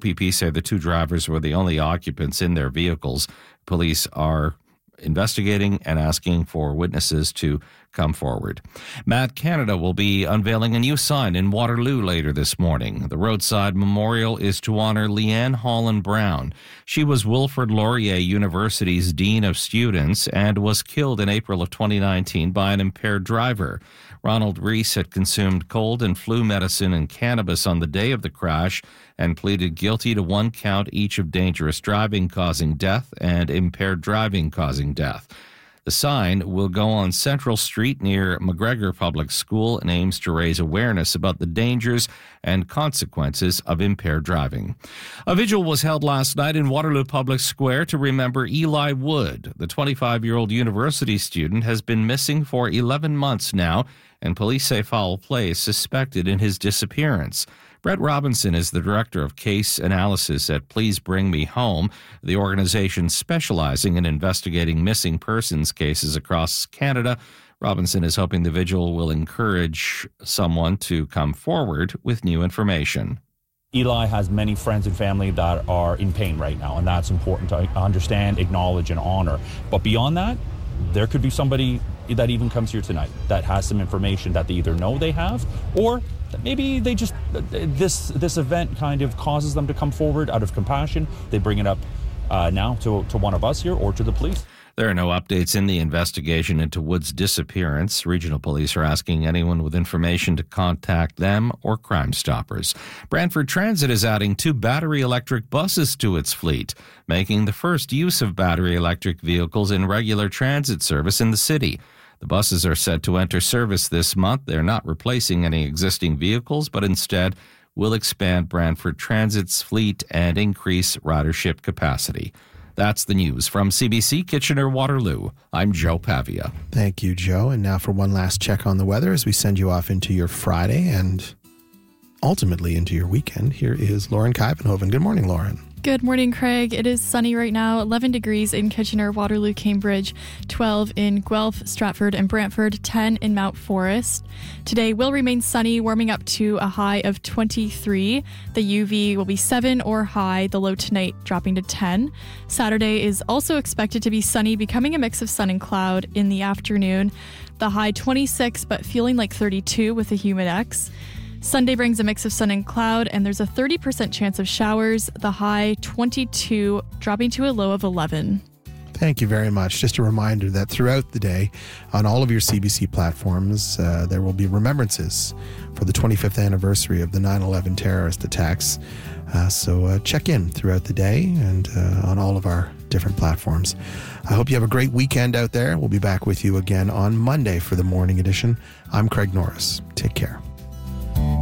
OPP say the two drivers were the only occupants in their vehicles. Police are investigating and asking for witnesses to come forward. Matt Canada will be unveiling a new sign in Waterloo later this morning. The roadside memorial is to honor Leanne Holland Brown. She was Wilfrid Laurier University's Dean of Students and was killed in April of 2019 by an impaired driver. Ronald Reese had consumed cold and flu medicine and cannabis on the day of the crash and pleaded guilty to 1 count each of dangerous driving causing death and impaired driving causing death. The sign will go on Central Street near McGregor Public School and aims to raise awareness about the dangers and consequences of impaired driving. A vigil was held last night in Waterloo Public Square to remember Eli Wood. The 25-year-old university student has been missing for 11 months now, and police say foul play is suspected in his disappearance. Brett Robinson is the director of case analysis at Please Bring Me Home, the organization specializing in investigating missing persons cases across Canada. Robinson is hoping the vigil will encourage someone to come forward with new information. Eli has many friends and family that are in pain right now, and that's important to understand, acknowledge, and honor. But beyond that, there could be somebody that even comes here tonight that has some information that they either know they have, or maybe they just, this event kind of causes them to come forward out of compassion. They bring it up now to one of us here or to the police. There are no updates in the investigation into Wood's disappearance. Regional police are asking anyone with information to contact them or Crime Stoppers. Brantford Transit is adding 2 battery electric buses to its fleet, making the first use of battery electric vehicles in regular transit service in the city. The buses are set to enter service this month. They're not replacing any existing vehicles, but instead will expand Brantford Transit's fleet and increase ridership capacity. That's the news from CBC Kitchener-Waterloo. I'm Joe Pavia. Thank you, Joe. And now for one last check on the weather as we send you off into your Friday and ultimately into your weekend. Here is Lauren Kuyvenhoven. Good morning, Lauren. Good morning, Craig. It is sunny right now, 11 degrees in Kitchener, Waterloo, Cambridge, 12 in Guelph, Stratford, and Brantford, 10 in Mount Forest. Today will remain sunny, warming up to a high of 23. The UV will be 7 or high, the low tonight dropping to 10. Saturday is also expected to be sunny, becoming a mix of sun and cloud in the afternoon. The high 26, but feeling like 32 with a humid X. Sunday brings a mix of sun and cloud, and there's a 30% chance of showers. The high 22, dropping to a low of 11. Thank you very much. Just a reminder that throughout the day, on all of your CBC platforms, there will be remembrances for the 25th anniversary of the 9/11 terrorist attacks. So check in throughout the day and on all of our different platforms. I hope you have a great weekend out there. We'll be back with you again on Monday for the morning edition. I'm Craig Norris. Take care.